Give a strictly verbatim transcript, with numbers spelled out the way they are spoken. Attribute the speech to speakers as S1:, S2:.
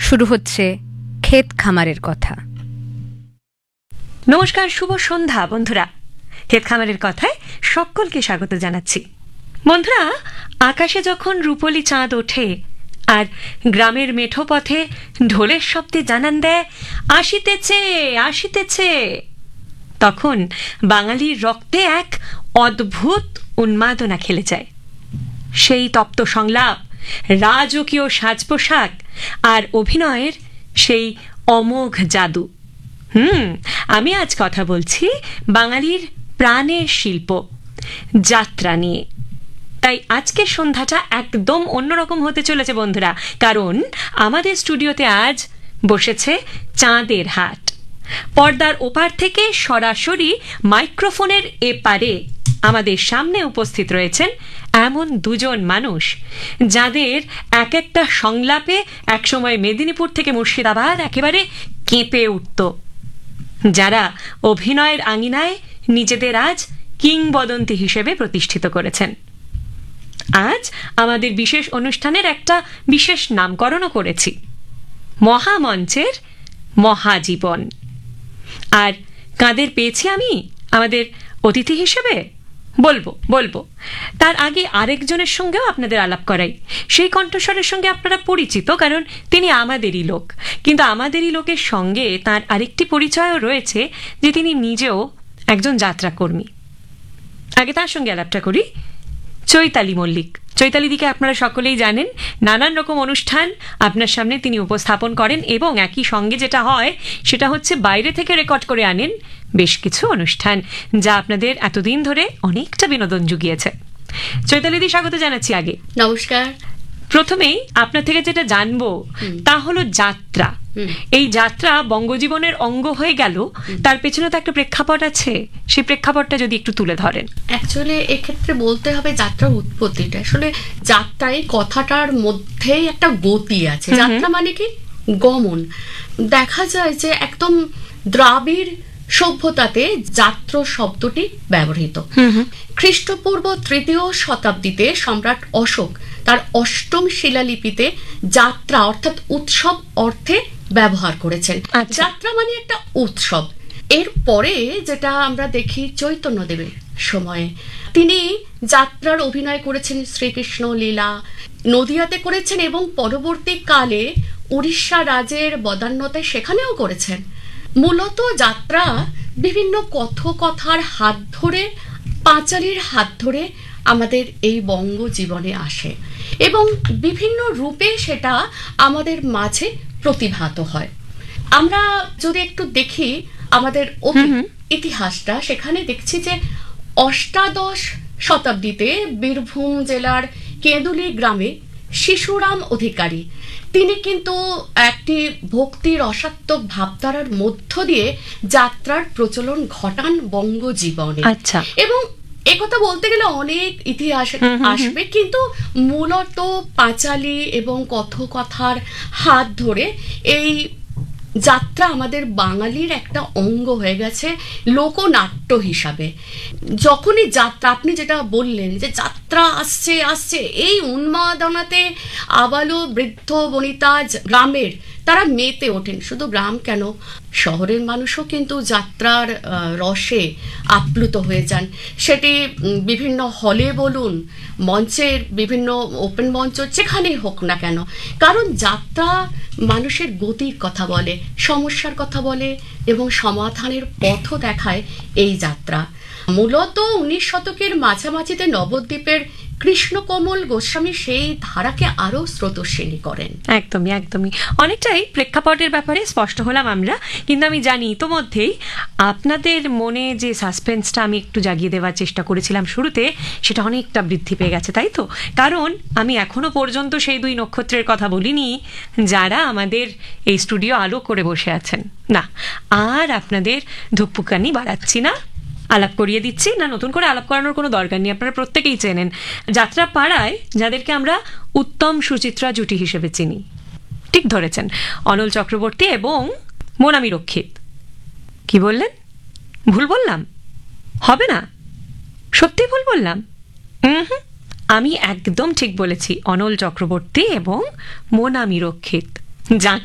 S1: শুরু হচ্ছে ক্ষেত খামারের কথা।
S2: নমস্কার, শুভ সন্ধ্যা বন্ধুরা। ক্ষেত খামারের কথায় সকলকে স্বাগত জানাচ্ছি। বন্ধুরা, আকাশে যখন রূপলি চাঁদ ওঠে আর গ্রামের মেঠো পথে ঢোলের শব্দে জানান দেয় আসিতেছে আসিতেছে, তখন বাঙালির রক্তে এক অদ্ভুত উন্মাদনা খেলে যায়। সেই তপ্ত সংলাপ, রাজকীয় সাজ পোশাক আর অভিনয়ের সেই অমোঘ জাদু। হুম আমি আজ কথা বলছি বাঙালির প্রাণের শিল্প যাত্রা নিয়ে। তাই আজকের সন্ধ্যাটা একদম অন্যরকম হতে চলেছে বন্ধুরা, কারণ আমাদের স্টুডিওতে আজ বসেছে চাঁদের হাট। পর্দার ওপার থেকে সরাসরি মাইক্রোফোনের এপারে আমাদের সামনে উপস্থিত রয়েছেন এমন দুজন মানুষ যাদের এক একটা সংলাপে একসময় মেদিনীপুর থেকে মুর্শিদাবাদ একেবারে কেঁপে উঠত, যারা অভিনয়ের আঙিনায় নিজেদের আজ কিংবদন্তি হিসেবে প্রতিষ্ঠিত করেছেন। আজ আমাদের বিশেষ অনুষ্ঠানের একটা বিশেষ নামকরণও করেছি, মহামঞ্চের মহাজীবন। আর কাদের পেয়েছি আমি আমাদের অতিথি হিসেবে বলবো বলবো তার আগে আরেকজনের সঙ্গেও আপনাদের আলাপ করাই। সেই কণ্ঠস্বরের সঙ্গে আপনারা পরিচিত, কারণ তিনি আমাদেরই লোক। কিন্তু আমাদেরই লোকের সঙ্গে তার আরেকটি পরিচয়ও রয়েছে, যে তিনি নিজেও একজন যাত্রাকর্মী। আগে তার সঙ্গে আলাপটা করি। চৈতালি মল্লিক। চৈতালি দিকে আপনারা সকলেই জানেন, নানান রকম অনুষ্ঠান আপনার সামনে তিনি উপস্থাপন করেন, এবং একই সঙ্গে যেটা হয় সেটা হচ্ছে বাইরে থেকে রেকর্ড করে আনেন বেশ কিছু অনুষ্ঠান, যা আপনাদের এতদিন ধরে অনেকটা বিনোদন জুগিয়েছে। চৈতালি দি, স্বাগত জানাচ্ছি। আগে
S3: নমস্কার।
S2: প্রথমেই আপনার থেকে যেটা জানবো তা হলো যাত্রা। এই যাত্রা বঙ্গজীবনের অঙ্গ হয়ে গেল, তার পেছনে তো একটা প্রেক্ষাপট আছে, সেই প্রেক্ষাপটটা যদি একটু তুলে ধরেন।
S3: অ্যাকচুয়ালি এক্ষেত্রে বলতে হবে যাত্রার উৎপত্তিটা। আসলে যাত্রা এই কথাটার মধ্যেই একটা গতি আছে। যাত্রা মানে কি? গমন। দেখা যায় যে একদম দ্রাবিড় সভ্যতাতে যাত্র শব্দটি ব্যবহৃত। খ্রিস্টপূর্ব তৃতীয় শতাব্দীতে সম্রাট অশোক তার অষ্টম শিলালিপিতে যাত্রা অর্থাৎ উৎসব অর্থে ব্যবহার করেছেন। যাত্রা মানে একটা উৎসব। এরপরে যেটা আমরা দেখি চৈতন্যদেবের সময়ে তিনি যাত্রার অভিনয় করেছেন, শ্রীকৃষ্ণ লীলা নদিয়াতে করেছেন, এবং পরবর্তীকালে উড়িষ্যা রাজের বদান্যতায় সেখানেও করেছেন। মূলত যাত্রা বিভিন্ন কথকথার হাত ধরে, পাঁচালীর হাত ধরে আমাদের এই বঙ্গ জীবনে আসে, এবং বিভিন্ন রূপে সেটা আমাদের মাঝে প্রতিভাত হয়। আমরা যদি একটু দেখি আমাদের ইতিহাসটা, সেখানে দেখছি যে অষ্টাদশ শতাব্দীতে বীরভূম জেলার কেঁদুলি গ্রামে শিশুরাম অধিকারী তিনি কিন্তু একটি ভক্তি রসাত্মক ভাবধারার মধ্য দিয়ে যাত্রার প্রচলন ঘটান বঙ্গ জীবনে।
S2: আচ্ছা।
S3: এবং একথা বলতে গেলে অনেক ইতিহাস আসবে, কিন্তু মূলত পাঁচালী এবং কথকথার হাত ধরে এই যাত্রা আমাদের বাঙালির একটা অঙ্গ হয়ে গেছে লোকনাট্য হিসাবে। যখনই যাত্রা, আপনি যেটা বললেন যে যাত্রা আসছে আসছে, এই উন্মাদনাতে আবালো বৃদ্ধ বনিতা গ্রামের তারা মেতে ওঠেন। শুধু গ্রাম কেন, শহরের মানুষও কিন্তু যাত্রার রসে আপ্লুত হয়ে যান। সেটি বিভিন্ন হলে বলুন, মঞ্চের বিভিন্ন ওপেন মঞ্চ যেখানেই হোক না কেন, কারণ যাত্রা মানুষের গতির কথা বলে, সমস্যার কথা বলে, এবং সমাধানের পথও দেখায় এই যাত্রা। মূলত উনিশ শতকের মাঝামাঝিতে নবদ্বীপের কৃষ্ণকমল গোস্বামী সেই ধারাকে আরো স্রোতস্বিনী করেন।
S2: একদমই একদমই অনেকটাই প্রেক্ষাপটের ব্যাপারে স্পষ্ট হলাম আমরা। কিন্তু আমি জানি ইতোমধ্যেই আপনাদের মনে যে সাসপেন্সটা আমি একটু জাগিয়ে দেওয়ার চেষ্টা করেছিলাম শুরুতে, সেটা অনেকটা বৃদ্ধি পেয়ে গেছে, তাই তো? কারণ আমি এখনো পর্যন্ত সেই দুই নক্ষত্রের কথা বলিনি যারা আমাদের এই স্টুডিও আলো করে বসে আছেন। না, আর আপনাদের ধুকপুকানি বাড়াচ্ছি না, আলাপ করিয়ে দিচ্ছি না। নতুন করে আলাপ করানোর কোনো দরকার নেই, আপনারা প্রত্যেকেই চেনেন যাত্রা পাড়ায় যাদেরকে আমরা উত্তম সুচিত্রা জুটি হিসেবে চিনি। ঠিক ধরেছেন, অনল চক্রবর্তী এবং মোনামি রক্ষিত। কি বললেন? ভুল বললাম? হবে না, সত্যি ভুল বললাম? হুম হুম আমি একদম ঠিক বলেছি, অনল চক্রবর্তী এবং মোনামি রক্ষিত।